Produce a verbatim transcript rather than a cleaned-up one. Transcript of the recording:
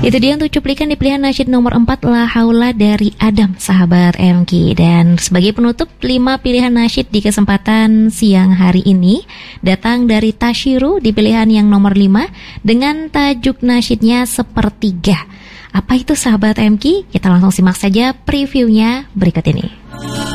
Itu dia untuk cuplikan di pilihan nasyid nomor empat, La Haula dari Adam, sahabat M K. Dan sebagai penutup, lima pilihan nasyid di kesempatan siang hari ini datang dari Tashiru di pilihan yang nomor lima dengan tajuk nasyidnya Sepertiga. Apa itu, sahabat M K? Kita langsung simak saja previewnya berikut ini.